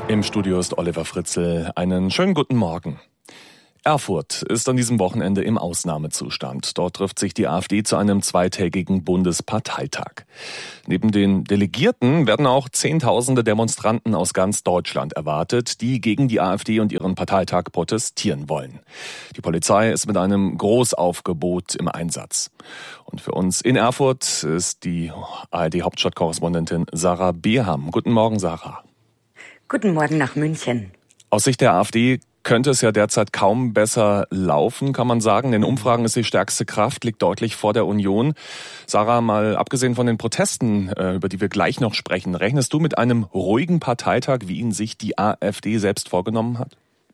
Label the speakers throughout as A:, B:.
A: Im Studio ist Oliver Fritzl. Einen schönen guten Morgen. Erfurt ist an diesem Wochenende im Ausnahmezustand. Dort trifft sich die AfD zu einem zweitägigen Bundesparteitag. Neben den Delegierten werden auch Zehntausende Demonstranten aus ganz Deutschland erwartet, die gegen die AfD und ihren Parteitag protestieren wollen. Die Polizei ist mit einem Großaufgebot im Einsatz. Und für uns in Erfurt ist die ARD-Hauptstadtkorrespondentin Sarah Beham. Guten Morgen, Sarah.
B: Guten Morgen nach München.
A: Aus Sicht der AfD könnte es ja derzeit kaum besser laufen, kann man sagen. In Umfragen ist die stärkste Kraft, liegt deutlich vor der Union. Sarah, mal abgesehen von den Protesten, über die wir gleich noch sprechen, rechnest du mit einem ruhigen Parteitag, wie ihn sich die AfD selbst vorgenommen hat?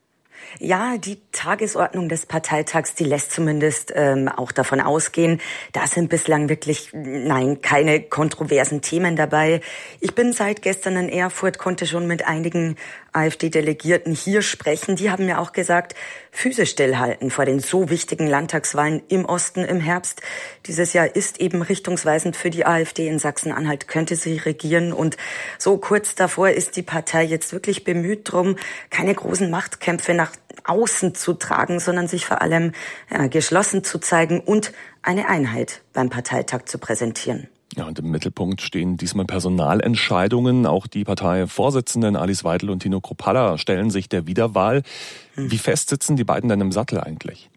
B: Ja, die Tagesordnung des Parteitags, die lässt zumindest auch davon ausgehen, da sind bislang wirklich, keine kontroversen Themen dabei. Ich bin seit gestern in Erfurt, konnte schon mit einigen AfD-Delegierten hier sprechen. Die haben mir auch gesagt, Füße stillhalten vor den so wichtigen Landtagswahlen im Osten im Herbst. Dieses Jahr ist eben richtungsweisend für die AfD in Sachsen-Anhalt, könnte sie regieren. Und so kurz davor ist die Partei jetzt wirklich bemüht drum, keine großen Machtkämpfe nach außen zu tragen, sondern sich vor allem geschlossen zu zeigen und eine Einheit beim Parteitag zu präsentieren.
A: Ja, und im Mittelpunkt stehen diesmal Personalentscheidungen. Auch die Parteivorsitzenden Alice Weidel und Tino Kruppalla stellen sich der Wiederwahl. Wie fest sitzen die beiden denn im Sattel eigentlich?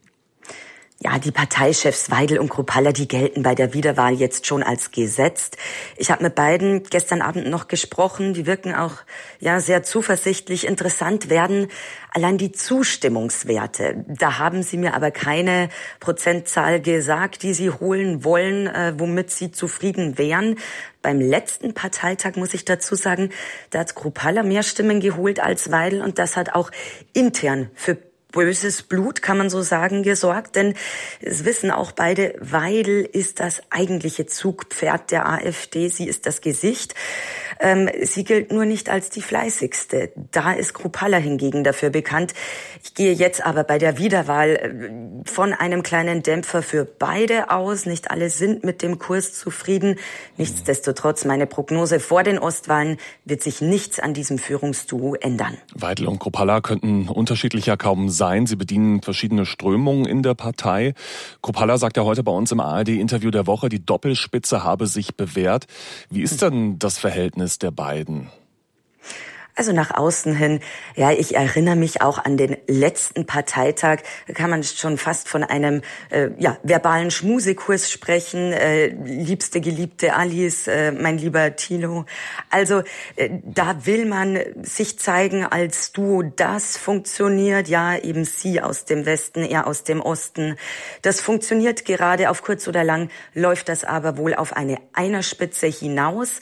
B: Ja, die Parteichefs Weidel und Kruppalla, die gelten bei der Wiederwahl jetzt schon als gesetzt. Ich habe mit beiden gestern Abend noch gesprochen. Die wirken auch sehr zuversichtlich. Interessant werden allein die Zustimmungswerte. Da haben sie mir aber keine Prozentzahl gesagt, die sie holen wollen, womit sie zufrieden wären. Beim letzten Parteitag, muss ich dazu sagen, da hat Kruppalla mehr Stimmen geholt als Weidel und das hat auch intern für böses Blut, kann man so sagen, gesorgt, denn es wissen auch beide, Weidel ist das eigentliche Zugpferd der AfD, sie ist das Gesicht. Sie gilt nur nicht als die fleißigste. Da ist Kruppalla hingegen dafür bekannt. Ich gehe jetzt aber bei der Wiederwahl von einem kleinen Dämpfer für beide aus. Nicht alle sind mit dem Kurs zufrieden. Nichtsdestotrotz, meine Prognose vor den Ostwahlen wird sich nichts an diesem Führungsduo ändern.
A: Weidel und Kruppalla könnten unterschiedlicher kaum sein. Sie bedienen verschiedene Strömungen in der Partei. Kruppalla sagt ja heute bei uns im ARD-Interview der Woche, die Doppelspitze habe sich bewährt. Wie ist denn das Verhältnis der beiden?
B: Also nach außen hin, ich erinnere mich auch an den letzten Parteitag, da kann man schon fast von einem verbalen Schmusekurs sprechen, liebste, geliebte Alice, mein lieber Tilo. Also da will man sich zeigen als Duo, das funktioniert, eben sie aus dem Westen, er aus dem Osten. Das funktioniert gerade, auf kurz oder lang läuft das aber wohl auf eine Einerspitze hinaus.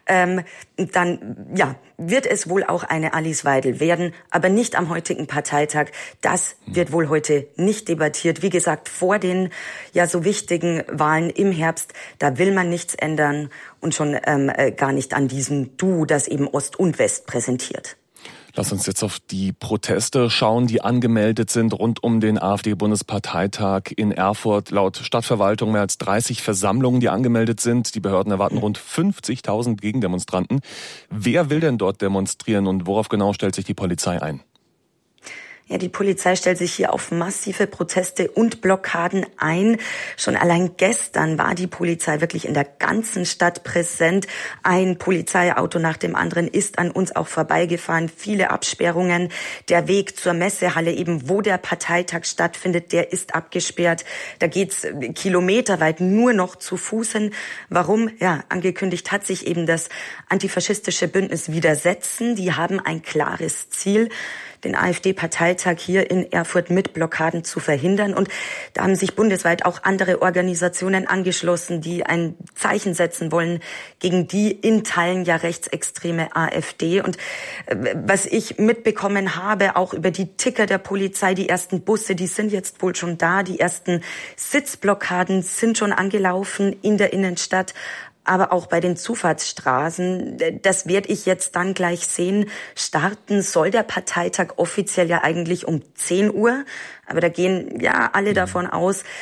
B: Dann wird es wohl auch eine Alice Weidel werden, aber nicht am heutigen Parteitag. Das wird wohl heute nicht debattiert. Wie gesagt, vor den so wichtigen Wahlen im Herbst, da will man nichts ändern und schon gar nicht an diesem Duo, das eben Ost und West präsentiert.
A: Lass uns jetzt auf die Proteste schauen, die angemeldet sind rund um den AfD-Bundesparteitag in Erfurt. Laut Stadtverwaltung mehr als 30 Versammlungen, die angemeldet sind. Die Behörden erwarten rund 50.000 Gegendemonstranten. Wer will denn dort demonstrieren und worauf genau stellt sich die Polizei ein?
B: Ja, die Polizei stellt sich hier auf massive Proteste und Blockaden ein. Schon allein gestern war die Polizei wirklich in der ganzen Stadt präsent. Ein Polizeiauto nach dem anderen ist an uns auch vorbeigefahren. Viele Absperrungen. Der Weg zur Messehalle, eben wo der Parteitag stattfindet, der ist abgesperrt. Da geht's kilometerweit nur noch zu Fuß hin. Warum? Ja, angekündigt hat sich eben das antifaschistische Bündnis Widersetzen. Die haben ein klares Ziel, den AfD-Parteitag hier in Erfurt mit Blockaden zu verhindern. Und da haben sich bundesweit auch andere Organisationen angeschlossen, die ein Zeichen setzen wollen gegen die in Teilen rechtsextreme AfD. Und was ich mitbekommen habe, auch über die Ticker der Polizei, die ersten Busse, die sind jetzt wohl schon da. Die ersten Sitzblockaden sind schon angelaufen in der Innenstadt. Aber auch bei den Zufahrtsstraßen, das werde ich jetzt dann gleich sehen. Starten soll der Parteitag offiziell eigentlich um 10 Uhr. Aber da gehen alle davon aus,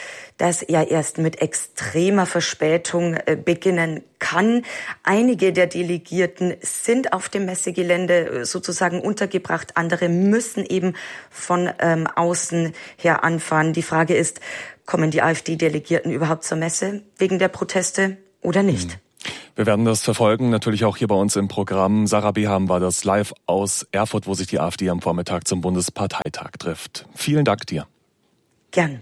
B: das ja erst mit extremer Verspätung beginnen kann. Einige der Delegierten sind auf dem Messegelände sozusagen untergebracht. Andere müssen eben von außen her anfahren. Die Frage ist, kommen die AfD-Delegierten überhaupt zur Messe wegen der Proteste oder nicht?
A: Wir werden das verfolgen, natürlich auch hier bei uns im Programm. Sarah Beham war das live aus Erfurt, wo sich die AfD am Vormittag zum Bundesparteitag trifft. Vielen Dank dir.
B: Gern.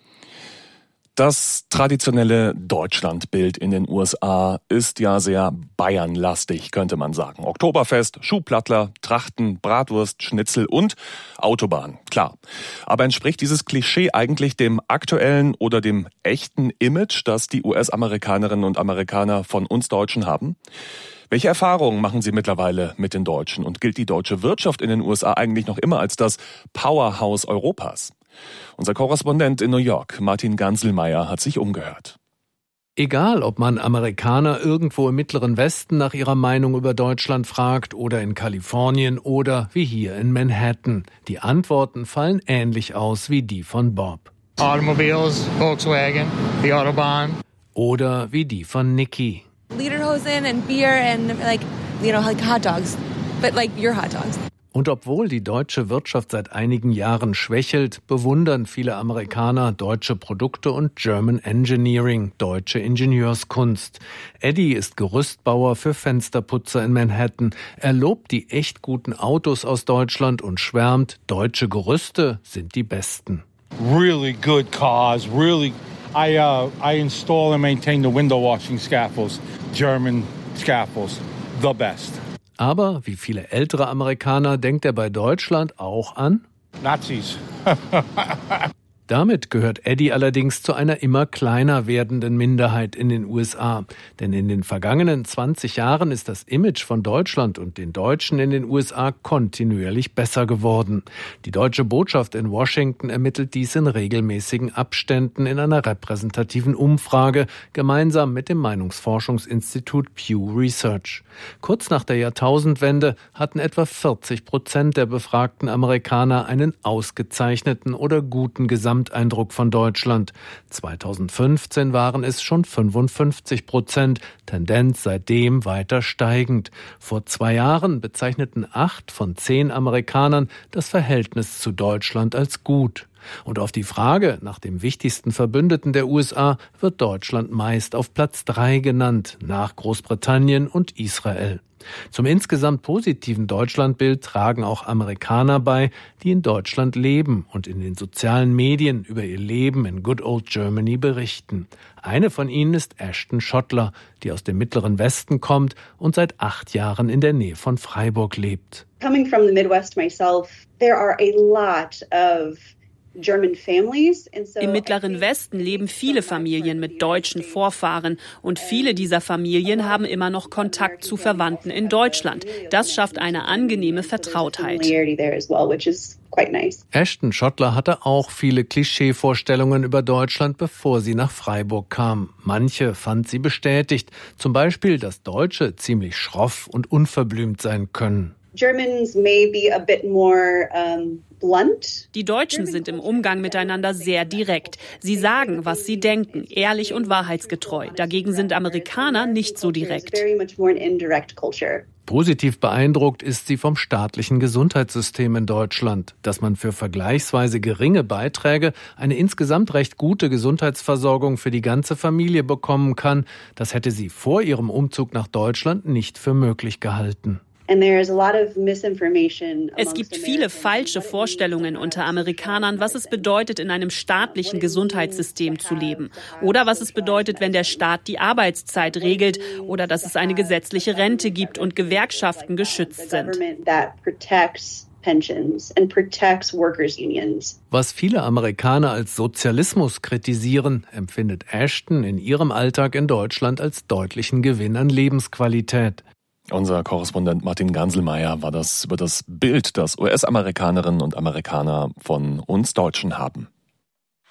A: Das traditionelle Deutschlandbild in den USA ist ja sehr bayernlastig, könnte man sagen. Oktoberfest, Schuhplattler, Trachten, Bratwurst, Schnitzel und Autobahn, klar. Aber entspricht dieses Klischee eigentlich dem aktuellen oder dem echten Image, das die US-Amerikanerinnen und Amerikaner von uns Deutschen haben? Welche Erfahrungen machen Sie mittlerweile mit den Deutschen? Und gilt die deutsche Wirtschaft in den USA eigentlich noch immer als das Powerhouse Europas? Unser Korrespondent in New York, Martin Ganselmeier, hat sich umgehört.
C: Egal, ob man Amerikaner irgendwo im Mittleren Westen nach ihrer Meinung über Deutschland fragt oder in Kalifornien oder wie hier in Manhattan. Die Antworten fallen ähnlich aus wie die von Bob.
D: Automobiles, Volkswagen, die Autobahn.
C: Oder wie die von Nikki.
E: Lederhosen and beer and like hot dogs, but like your hot dogs.
C: Und obwohl die deutsche Wirtschaft seit einigen Jahren schwächelt, bewundern viele Amerikaner deutsche Produkte und German Engineering, deutsche Ingenieurskunst. Eddie ist Gerüstbauer für Fensterputzer in Manhattan. Er lobt die echt guten Autos aus Deutschland und schwärmt, deutsche Gerüste sind die besten.
F: Really good cars, really. I install and maintain the window washing scaffolds, German scaffolds, the best.
C: Aber wie viele ältere Amerikaner denkt er bei Deutschland auch an
F: Nazis.
C: Damit gehört Eddie allerdings zu einer immer kleiner werdenden Minderheit in den USA. Denn in den vergangenen 20 Jahren ist das Image von Deutschland und den Deutschen in den USA kontinuierlich besser geworden. Die deutsche Botschaft in Washington ermittelt dies in regelmäßigen Abständen in einer repräsentativen Umfrage, gemeinsam mit dem Meinungsforschungsinstitut Pew Research. Kurz nach der Jahrtausendwende hatten etwa 40% der befragten Amerikaner einen ausgezeichneten oder guten Gesamteindruck von Deutschland. 2015 waren es schon 55%, Tendenz seitdem weiter steigend. Vor 2 Jahren bezeichneten 8 von 10 Amerikanern das Verhältnis zu Deutschland als gut. Und auf die Frage nach dem wichtigsten Verbündeten der USA wird Deutschland meist auf Platz 3 genannt, nach Großbritannien und Israel. Zum insgesamt positiven Deutschlandbild tragen auch Amerikaner bei, die in Deutschland leben und in den sozialen Medien über ihr Leben in Good Old Germany berichten. Eine von ihnen ist Ashton Schottler, die aus dem Mittleren Westen kommt und seit 8 Jahren in der Nähe von Freiburg lebt.
G: Coming from the Midwest myself, there are a lot of
H: Im Mittleren Westen leben viele Familien mit deutschen Vorfahren und viele dieser Familien haben immer noch Kontakt zu Verwandten in Deutschland. Das schafft eine angenehme Vertrautheit.
C: Ashton Schottler hatte auch viele Klischeevorstellungen über Deutschland, bevor sie nach Freiburg kam. Manche fand sie bestätigt, zum Beispiel, dass Deutsche ziemlich schroff und unverblümt sein können.
G: Germans may be a bit more blunt.
H: Die Deutschen sind im Umgang miteinander sehr direkt. Sie sagen, was sie denken, ehrlich und wahrheitsgetreu. Dagegen sind Amerikaner nicht so direkt.
C: Positiv beeindruckt ist sie vom staatlichen Gesundheitssystem in Deutschland, dass man für vergleichsweise geringe Beiträge eine insgesamt recht gute Gesundheitsversorgung für die ganze Familie bekommen kann. Das hätte sie vor ihrem Umzug nach Deutschland nicht für möglich gehalten.
H: Es gibt viele falsche Vorstellungen unter Amerikanern, was es bedeutet, in einem staatlichen Gesundheitssystem zu leben. Oder was es bedeutet, wenn der Staat die Arbeitszeit regelt. Oder dass es eine gesetzliche Rente gibt und Gewerkschaften geschützt sind.
C: Was viele Amerikaner als Sozialismus kritisieren, empfindet Ashton in ihrem Alltag in Deutschland als deutlichen Gewinn an Lebensqualität.
A: Unser Korrespondent Martin Ganselmeier war das über das Bild, das US-Amerikanerinnen und Amerikaner von uns Deutschen haben.